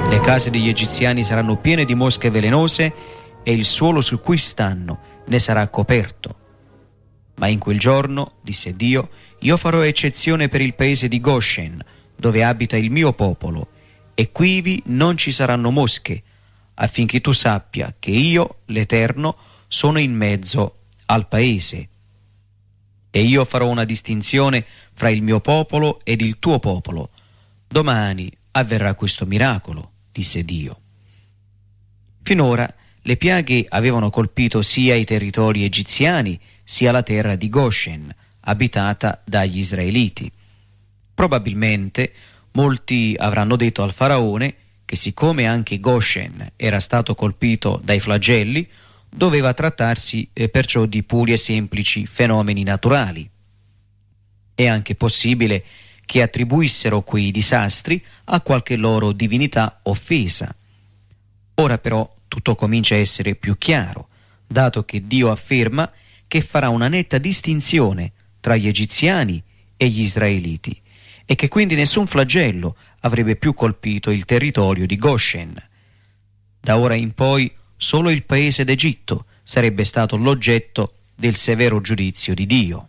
Le case degli egiziani saranno piene di mosche velenose e il suolo su cui stanno ne sarà coperto. Ma in quel giorno, disse Dio, io farò eccezione per il paese di Goshen, dove abita il mio popolo, e quivi non ci saranno mosche, affinché tu sappia che io, l'Eterno, sono in mezzo al paese. E io farò una distinzione fra il mio popolo ed il tuo popolo. Domani avverrà questo miracolo, disse Dio. Finora le piaghe avevano colpito sia i territori egiziani sia la terra di Goshen, abitata dagli israeliti. Probabilmente molti avranno detto al faraone che siccome anche Goshen era stato colpito dai flagelli, doveva trattarsi perciò di puri e semplici fenomeni naturali. È anche possibile che attribuissero quei disastri a qualche loro divinità offesa. Ora però tutto comincia a essere più chiaro, dato che Dio afferma che farà una netta distinzione tra gli egiziani e gli israeliti e che quindi nessun flagello avrebbe più colpito il territorio di Goshen. Da ora in poi solo il paese d'Egitto sarebbe stato l'oggetto del severo giudizio di Dio.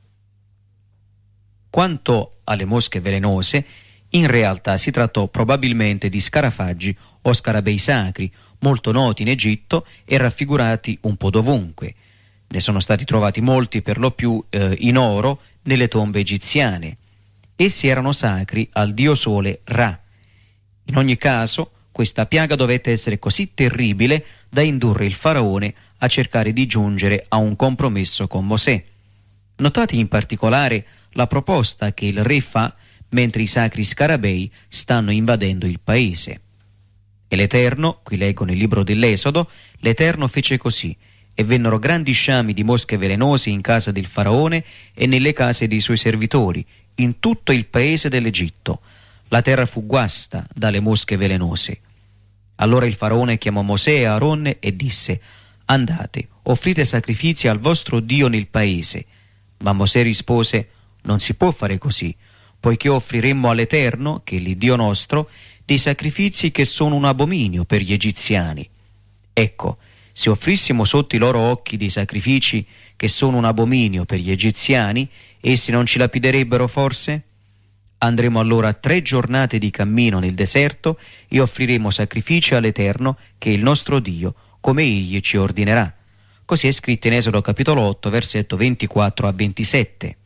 Quanto alle mosche velenose, in realtà si trattò probabilmente di scarafaggi o scarabei sacri, molto noti in Egitto e raffigurati un po' dovunque. Ne sono stati trovati molti per lo più in oro nelle tombe egiziane. Essi erano sacri al dio sole Ra. In ogni caso, questa piaga dovette essere così terribile da indurre il faraone a cercare di giungere a un compromesso con Mosè. Notate in particolare la proposta che il re fa mentre i sacri scarabei stanno invadendo il paese. E l'Eterno, qui leggo nel libro dell'Esodo, l'Eterno fece così, e vennero grandi sciami di mosche velenose in casa del faraone e nelle case dei suoi servitori, in tutto il paese dell'Egitto. La terra fu guasta dalle mosche velenose. Allora il faraone chiamò Mosè e Aaronne e disse: andate, offrite sacrifici al vostro Dio nel paese. Ma Mosè rispose: non si può fare così, poiché offriremmo all'Eterno, che è l'Iddio nostro, dei sacrifici che sono un abominio per gli egiziani. Ecco, se offrissimo sotto i loro occhi dei sacrifici che sono un abominio per gli egiziani, essi non ci lapiderebbero forse? Andremo allora 3 giornate di cammino nel deserto e offriremo sacrifici all'Eterno, che è il nostro Dio, come Egli ci ordinerà. Così è scritto in Esodo capitolo 8, versetto 24 a 27.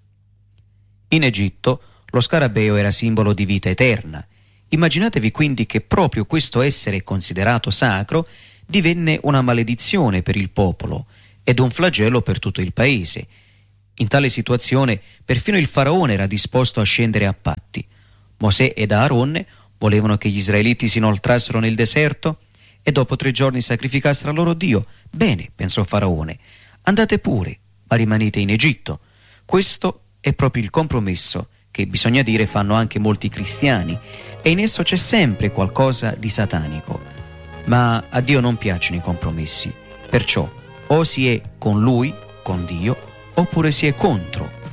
In Egitto lo scarabeo era simbolo di vita eterna. Immaginatevi quindi che proprio questo essere considerato sacro divenne una maledizione per il popolo ed un flagello per tutto il paese. In tale situazione perfino il faraone era disposto a scendere a patti. Mosè ed Aaronne volevano che gli israeliti si inoltrassero nel deserto e dopo 3 giorni sacrificassero al loro Dio. Bene, pensò Faraone, andate pure, ma rimanete in Egitto. Questo è proprio il compromesso che, bisogna dire, fanno anche molti cristiani, e in esso c'è sempre qualcosa di satanico. Ma a Dio non piacciono i compromessi, perciò o si è con Lui, con Dio, oppure si è contro